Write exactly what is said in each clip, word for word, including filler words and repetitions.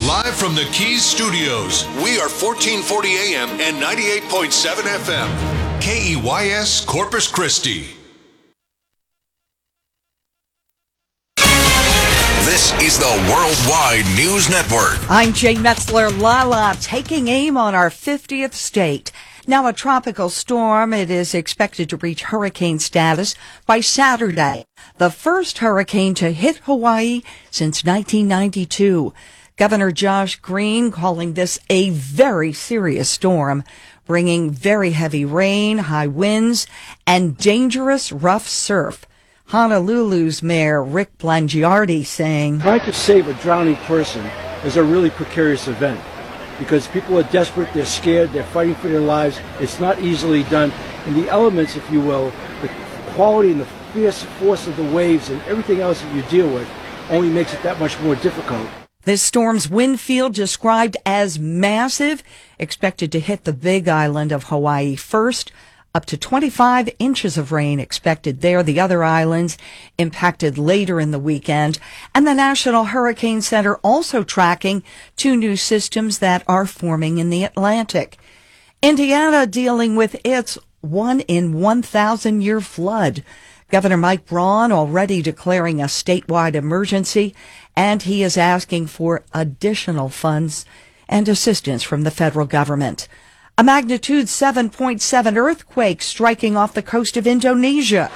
Live from the Keys Studios, we are fourteen forty A M and ninety-eight point seven F M. K E Y S Corpus Christi. This is the Worldwide News Network. I'm Jay Metzler. Lala taking aim on our fiftieth state. Now a tropical storm, it is expected to reach hurricane status by Saturday. The first hurricane to hit Hawaii since nineteen ninety-two. Governor Josh Green calling this a very serious storm, bringing very heavy rain, high winds, and dangerous rough surf. Honolulu's Mayor Rick Blangiardi saying, trying to save a drowning person is a really precarious event because people are desperate, they're scared, they're fighting for their lives. It's not easily done. And the elements, if you will, the quality and the fierce force of the waves and everything else that you deal with only makes it that much more difficult. This storm's wind field described as massive, expected to hit the Big Island of Hawaii first. Up to twenty-five inches of rain expected there. The other islands impacted later in the weekend. And the National Hurricane Center also tracking two new systems that are forming in the Atlantic. Indiana dealing with its one in one thousand year flood. Governor Mike Braun already declaring a statewide emergency, and he is asking for additional funds and assistance from the federal government. A magnitude seven point seven earthquake striking off the coast of Indonesia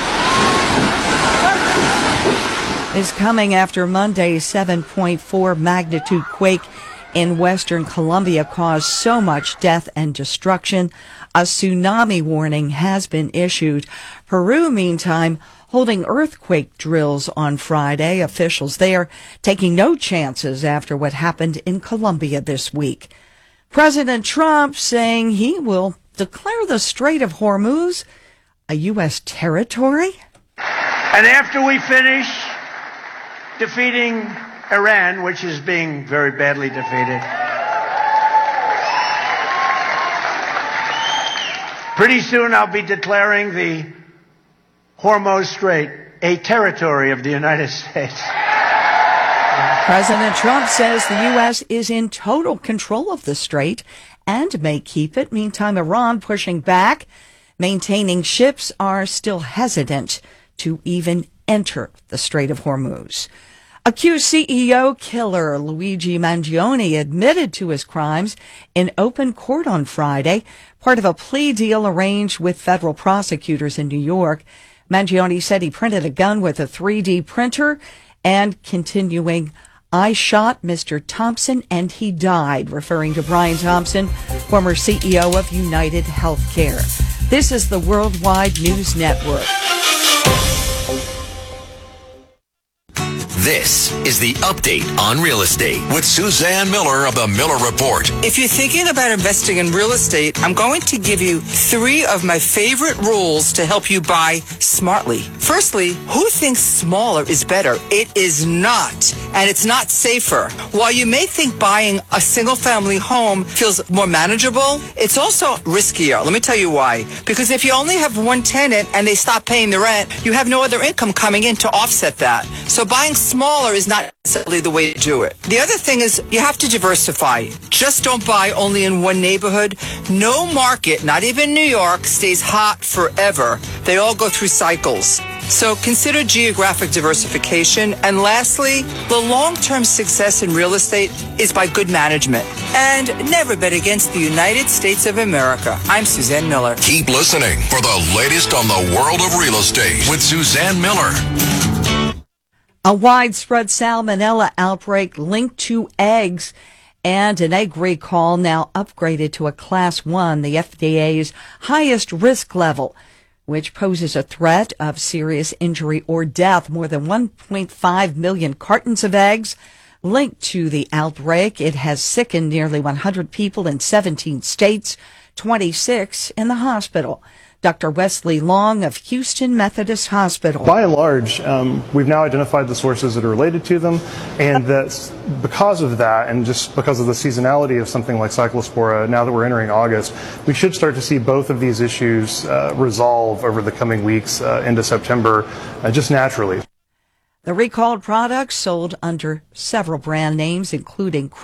is coming after Monday's seven point four magnitude quake in western Colombia caused so much death and destruction. A tsunami warning has been issued. Peru, meantime, holding earthquake drills on Friday. Officials there taking no chances after what happened in Colombia this week. President Trump saying he will declare the Strait of Hormuz a U S territory. And after we finish defeating Iran, which is being very badly defeated, pretty soon I'll be declaring the Hormuz Strait a territory of the United States. President Trump says the U S is in total control of the strait and may keep it. Meantime, Iran pushing back, maintaining ships are still hesitant to even enter the Strait of Hormuz. Accused C E O killer Luigi Mangione admitted to his crimes in open court on Friday, part of a plea deal arranged with federal prosecutors in New York. Mangione said he printed a gun with a three D printer and continuing, I shot Mister Thompson and he died, referring to Brian Thompson, former C E O of United Healthcare. This is the Worldwide News Network. This is the Update on Real Estate with Suzanne Miller of the Miller Report. If you're thinking about investing in real estate, I'm going to give you three of my favorite rules to help you buy smartly. Firstly, who thinks smaller is better? It is not, and it's not safer. While you may think buying a single-family home feels more manageable, it's also riskier. Let me tell you why. Because if you only have one tenant and they stop paying the rent, you have no other income coming in to offset that. So buying smaller is not necessarily the way to do it. The other thing is you have to diversify. Just don't buy only in one neighborhood. No market, not even New York, stays hot forever. They all go through cycles. So consider geographic diversification. And lastly, the long-term success in real estate is by good management. And never bet against the United States of America. I'm Suzanne Miller. Keep listening for the latest on the world of real estate with Suzanne Miller. A widespread salmonella outbreak linked to eggs and an egg recall now upgraded to a class one, the F D A's highest risk level, which poses a threat of serious injury or death. More than one point five million cartons of eggs linked to the outbreak. It has sickened nearly one hundred people in seventeen states, twenty-six in the hospital. Doctor Wesley Long of Houston Methodist Hospital. By and large, um, we've now identified the sources that are related to them, and that because of that, and just because of the seasonality of something like Cyclospora, now that we're entering August, we should start to see both of these issues uh, resolve over the coming weeks uh, into September, uh, just naturally. The recalled products sold under several brand names, including